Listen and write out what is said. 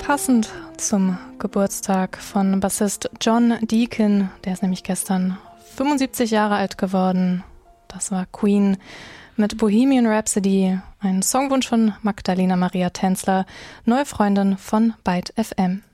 Passend zum Geburtstag von Bassist John Deacon, der ist nämlich gestern 75 Jahre alt geworden. Das war Queen mit Bohemian Rhapsody, ein Songwunsch von Magdalena Maria Tänzler, neue Freundin von Byte FM.